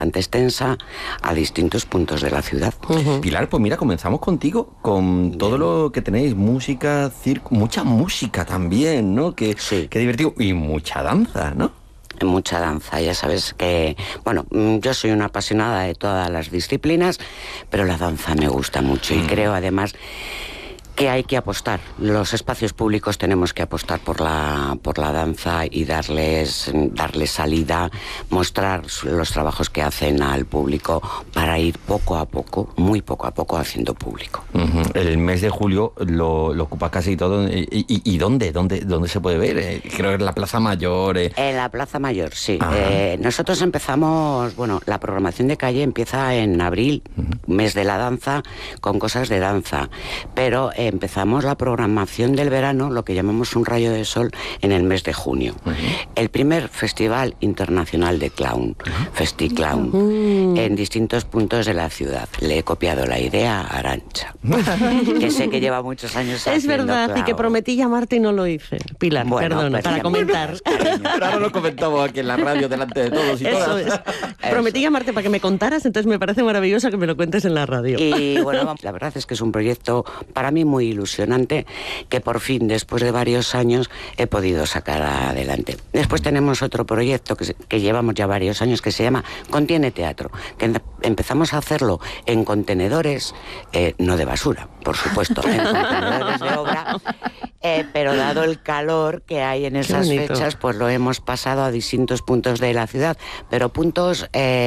extensa a distintos puntos de la ciudad. Pilar, pues mira, comenzamos contigo, con todo lo que tenéis, música, circo, mucha música también, ¿no? Qué divertido, y mucha danza, ¿no? Mucha danza, ya sabes que, bueno, yo soy una apasionada de todas las disciplinas, pero la danza me gusta mucho y creo además que hay que apostar. Los espacios públicos tenemos que apostar por la danza y darles salida, mostrar los trabajos que hacen al público para ir poco a poco, muy poco a poco, haciendo público. El mes de julio lo ocupa casi todo. ¿Y dónde se puede ver? Creo que en la Plaza Mayor. En la Plaza Mayor, sí. Nosotros empezamos, bueno, la programación de calle empieza en abril, mes de la danza, con cosas de danza, pero empezamos la programación del verano, lo que llamamos un rayo de sol, en el mes de junio. El primer Festival Internacional de Clown, FestiClown, en distintos puntos de la ciudad. Le he copiado la idea a Arantxa, que sé que lleva muchos años haciendo. Es verdad, clown. Y que prometí llamarte y no lo hice. Pilar, perdona, para comentar. Pero ahora lo comentamos aquí en la radio, delante de todos y todas. Eso es. Prometí llamarte para que me contaras, entonces me parece maravilloso que me lo cuentes en la radio. Y bueno, la verdad es que es un proyecto para mí muy ilusionante, que por fin, después de varios años, he podido sacar adelante. Después tenemos otro proyecto que llevamos ya varios años, que se llama Contiene Teatro, que empezamos a hacerlo en contenedores, no de basura, por supuesto, en contenedores de obra, pero dado el calor que hay en esas fechas, pues lo hemos pasado a distintos puntos de la ciudad, pero puntos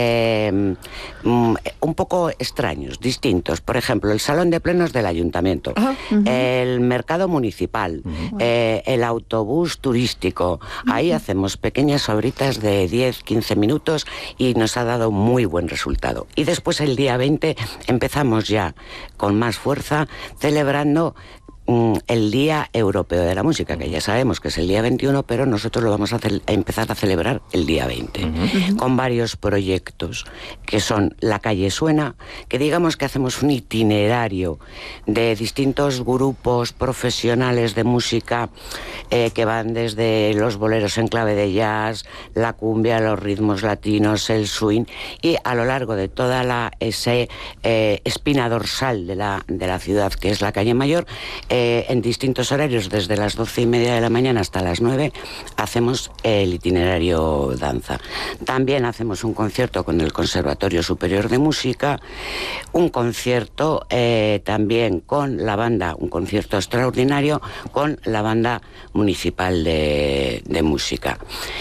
un poco extraños, distintos. Por ejemplo, el Salón de Plenos del Ayuntamiento, el Mercado Municipal, el autobús turístico. Ahí hacemos pequeñas obritas de 10-15 minutos y nos ha dado muy buen resultado. Y después, el día 20, empezamos ya con más fuerza, celebrando el Día Europeo de la Música, que ya sabemos que es el día 21, pero nosotros lo vamos a empezar a celebrar el día 20, con varios proyectos, que son La Calle Suena, que digamos que hacemos un itinerario de distintos grupos profesionales de música, que van desde los boleros en clave de jazz, la cumbia, los ritmos latinos, el swing, y a lo largo de toda esa espina dorsal de la ciudad, que es la Calle Mayor, en distintos horarios, desde las 12:30 de la mañana hasta las 9, hacemos el itinerario danza. También hacemos un concierto con el Conservatorio Superior de Música, un concierto también con la banda, un concierto extraordinario con la banda municipal de música.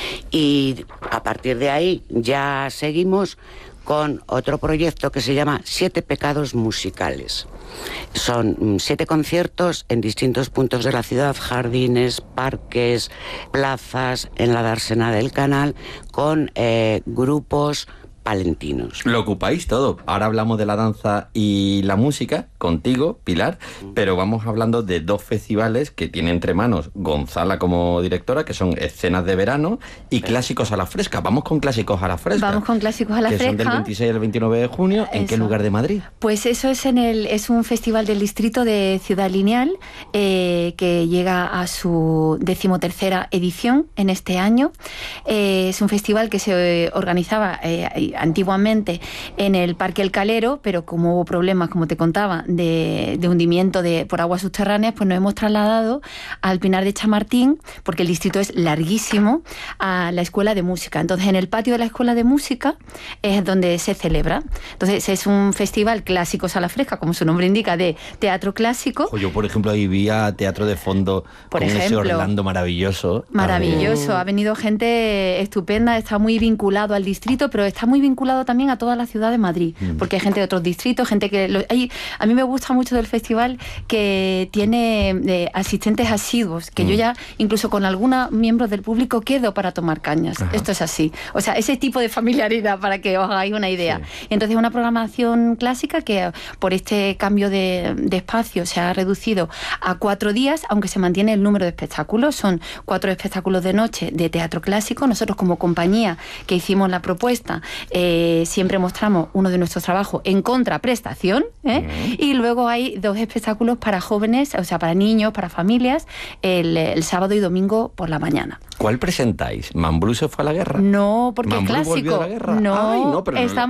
Y a partir de ahí ya seguimos con otro proyecto que se llama 7 Pecados Musicales. Son 7 conciertos en distintos puntos de la ciudad, jardines, parques, plazas, en la dársena del Canal, con grupos palentinos. Lo ocupáis todo. Ahora hablamos de la danza y la música contigo, Pilar, pero vamos hablando de 2 festivales que tiene entre manos Gonzala como directora, que son Escenas de Verano y Clásicos a la Fresca. Vamos con Clásicos a la Fresca. Vamos con Clásicos a la Fresca. Que son del 26 al 29 de junio. ¿En qué lugar de Madrid? Pues eso es un festival del distrito de Ciudad Lineal, que llega a su 13ª edición en este año. Es un festival que se organizaba antiguamente en el Parque El Calero, pero como hubo problemas, como te contaba, de hundimiento por aguas subterráneas, pues nos hemos trasladado al Pinar de Chamartín, porque el distrito es larguísimo, a la Escuela de Música. Entonces, en el patio de la Escuela de Música es donde se celebra. Entonces, es un festival Clásicos a la Fresca, como su nombre indica, de teatro clásico. Yo, por ejemplo, ahí vi a Teatro de Fondo con ese Orlando maravilloso. Maravilloso. Ha venido gente estupenda, está muy vinculado al distrito, pero está muy vinculado también a toda la ciudad de Madrid, porque hay gente de otros distritos, gente que... a mí me gusta mucho del festival que tiene asistentes asiduos, que yo ya, incluso con algunos miembros del público, quedo para tomar cañas. Ajá. Esto es así. O sea, ese tipo de familiaridad, para que os hagáis una idea. Sí. Entonces, una programación clásica que por este cambio de espacio se ha reducido a 4 días, aunque se mantiene el número de espectáculos. Son 4 espectáculos de noche de teatro clásico. Nosotros, como compañía que hicimos la propuesta, siempre mostramos uno de nuestros trabajos en contraprestación, y luego hay 2 espectáculos para jóvenes, o sea, para niños, para familias, el sábado y domingo por la mañana. ¿Cuál presentáis? ¿Mambrú se fue a la guerra? No, porque ¿Mambrú es clásico. volvió a la guerra? No, Ay, no, pero estamos